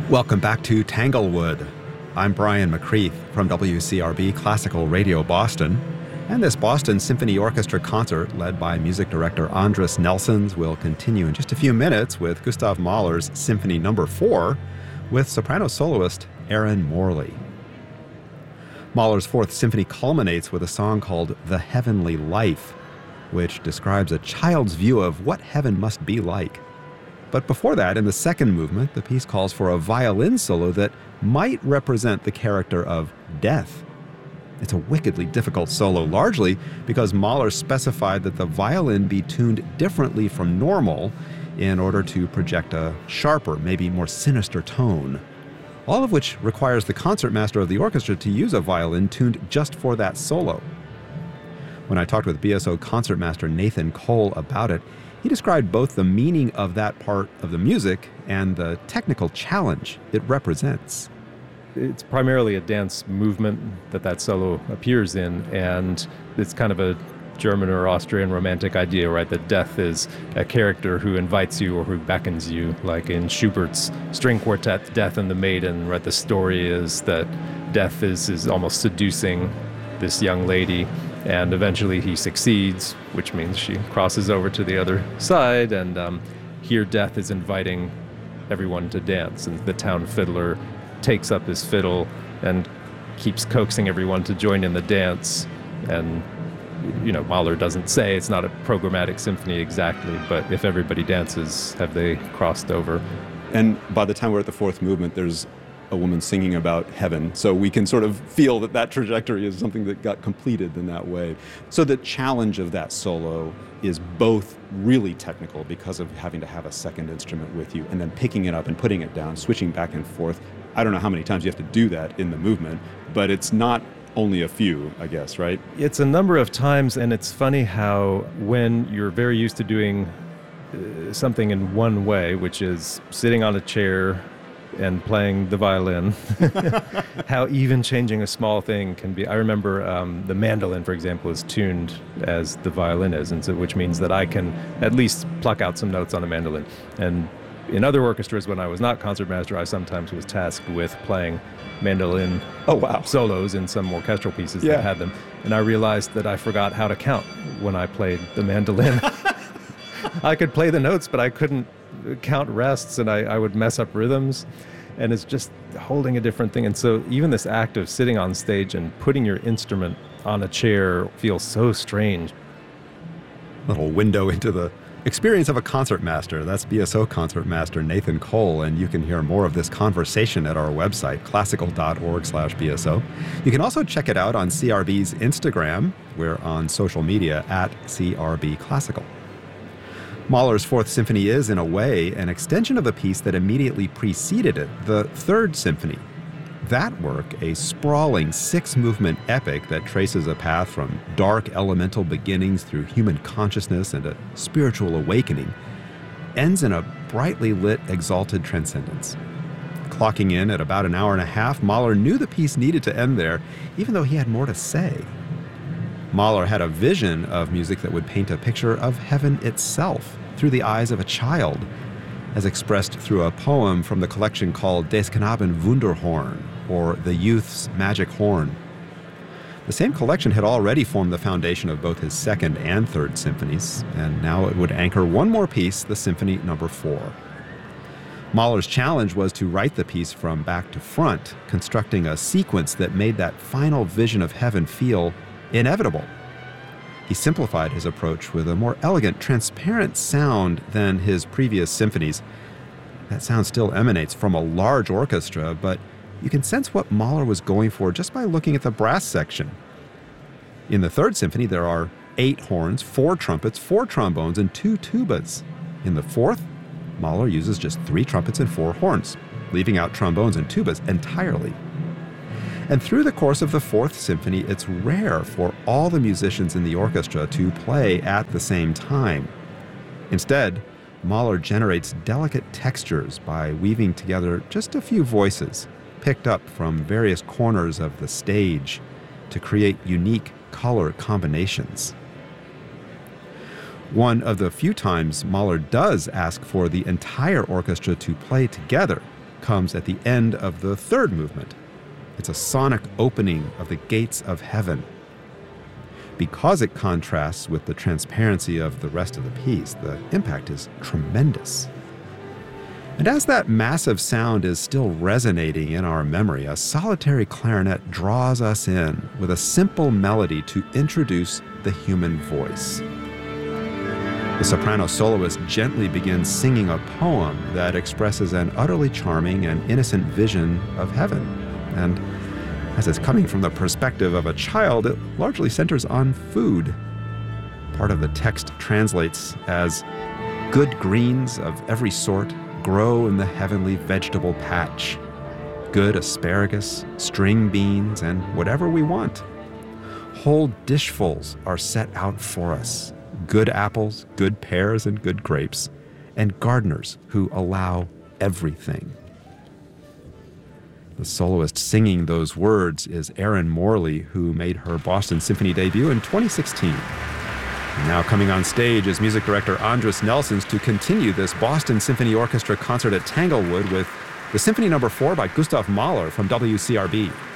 Welcome back to Tanglewood. I'm Brian McCreath from WCRB Classical Radio Boston. And this Boston Symphony Orchestra concert, led by music director Andris Nelsons, will continue in just a few minutes with Gustav Mahler's Symphony No. 4 with soprano soloist Erin Morley. Mahler's Fourth Symphony culminates with a song called The Heavenly Life, which describes a child's view of what heaven must be like. But before that, in the second movement, the piece calls for a violin solo that might represent the character of death. It's a wickedly difficult solo, largely because Mahler specified that the violin be tuned differently from normal in order to project a sharper, maybe more sinister tone. All of which requires the concertmaster of the orchestra to use a violin tuned just for that solo. When I talked with BSO concertmaster Nathan Cole about it, he described both the meaning of that part of the music and the technical challenge it represents. It's primarily a dance movement that solo appears in, and it's kind of a German or Austrian romantic idea, right? That death is a character who invites you or who beckons you, like in Schubert's string quartet, Death and the Maiden, right? The story is that death is almost seducing this young lady, and eventually he succeeds, which means she crosses over to the other side, and here death is inviting everyone to dance, and the town fiddler takes up his fiddle and keeps coaxing everyone to join in the dance. And, you know, Mahler doesn't say it's not a programmatic symphony exactly, but if everybody dances, have they crossed over? And by the time we're at the fourth movement, there's a woman singing about heaven. So we can sort of feel that trajectory is something that got completed in that way. So the challenge of that solo is both really technical because of having to have a second instrument with you and then picking it up and putting it down, switching back and forth. I don't know how many times you have to do that in the movement, but it's not only a few, I guess, right? It's a number of times, and it's funny how when you're very used to doing something in one way, which is sitting on a chair and playing the violin, how even changing a small thing can be. I remember the mandolin, for example, is tuned as the violin is, and so which means that I can at least pluck out some notes on a mandolin. And in other orchestras, when I was not concertmaster, I sometimes was tasked with playing mandolin solos in some orchestral pieces that had them. And I realized that I forgot how to count when I played the mandolin. I could play the notes, but I couldn't count rests, and I would mess up rhythms, and it's just holding a different thing. And so even this act of sitting on stage and putting your instrument on a chair feels so strange. Little window into the experience of a concertmaster. That's BSO concertmaster Nathan Cole, and you can hear more of this conversation at our website, classical.org/BSO. You can also check it out on CRB's Instagram. We're on social media at CRB Classical. Mahler's Fourth Symphony is, in a way, an extension of a piece that immediately preceded it, the Third Symphony. That work, a sprawling six-movement epic that traces a path from dark elemental beginnings through human consciousness and a spiritual awakening, ends in a brightly lit, exalted transcendence. Clocking in at about an hour and a half, Mahler knew the piece needed to end there, even though he had more to say. Mahler had a vision of music that would paint a picture of heaven itself through the eyes of a child, as expressed through a poem from the collection called Des Knaben Wunderhorn, or The Youth's Magic Horn. The same collection had already formed the foundation of both his second and third symphonies, and now it would anchor one more piece, the Symphony No. 4. Mahler's challenge was to write the piece from back to front, constructing a sequence that made that final vision of heaven feel inevitable. He simplified his approach with a more elegant, transparent sound than his previous symphonies. That sound still emanates from a large orchestra, but you can sense what Mahler was going for just by looking at the brass section. In the Third Symphony, there are 8 horns, 4 trumpets, 4 trombones, and 2 tubas. In the Fourth, Mahler uses just 3 trumpets and 4 horns, leaving out trombones and tubas entirely. And through the course of the Fourth Symphony, it's rare for all the musicians in the orchestra to play at the same time. Instead, Mahler generates delicate textures by weaving together just a few voices, picked up from various corners of the stage, to create unique color combinations. One of the few times Mahler does ask for the entire orchestra to play together comes at the end of the third movement. It's a sonic opening of the gates of heaven. Because it contrasts with the transparency of the rest of the piece, the impact is tremendous. And as that massive sound is still resonating in our memory, a solitary clarinet draws us in with a simple melody to introduce the human voice. The soprano soloist gently begins singing a poem that expresses an utterly charming and innocent vision of heaven. And as it's coming from the perspective of a child, it largely centers on food. Part of the text translates as, "Good greens of every sort grow in the heavenly vegetable patch. Good asparagus, string beans, and whatever we want. Whole dishfuls are set out for us. Good apples, good pears, and good grapes, and gardeners who allow everything." The soloist singing those words is Erin Morley, who made her Boston Symphony debut in 2016. And now coming on stage is music director Andris Nelsons to continue this Boston Symphony Orchestra concert at Tanglewood with the Symphony No. 4 by Gustav Mahler from WCRB.